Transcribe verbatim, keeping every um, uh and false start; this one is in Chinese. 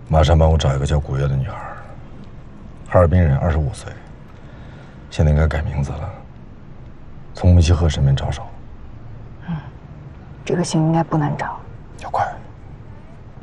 马上帮我找一个叫古月的女孩，哈尔滨人，二十五岁，现在应该改名字了，从穆希赫身边着手。 嗯，这个姓应该不难找。